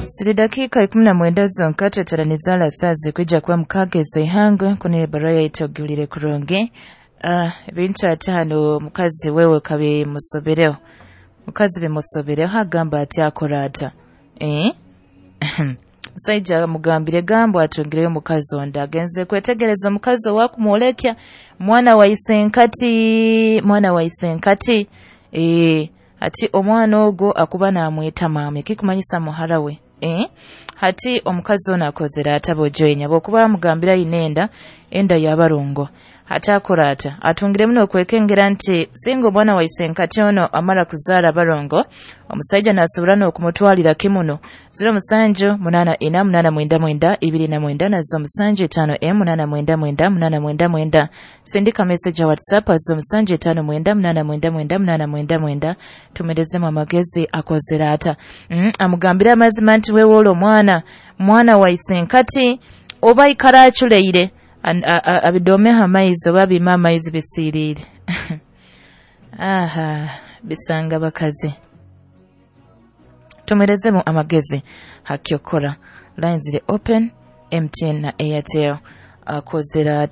Siri dakika 19 zonka tweteraniza lasazi kwijja kuba mukageze ihanga kunile baraya itogulire kuronge ebintu atano mukazi wewe kabe musobereho mukazi bimusobereho agamba ati akora ata musajja mugambire gambo atungireyo mukazi onda agenze kwetegereza omukazi owakumwolekya mwana wa isenkati ati omwana ogwo akuba namweta maame kikumanyisa muhara we hati omukazi ono akozera atabojoenya bwokuba mugambira inenda enda yabarongo hati akola ata atungire muno okwekengera nti singa omwana wa isenkati ono amala kuzaala barongo omusajja nasobola n'okumutwalira kimuno 0788899299 nazo 0758899899 sindika message ya WhatsApp azo 0758899899 tumerezemu amagezi akozera ata amugambira amazima nti weewolo mwana wa isenkati oba ikala aculeire abidome amaizi oba bima amaizi bisiirire bisanga bakazi tumerezemu amagezi hakyokola lines open MTN na Airtel akozera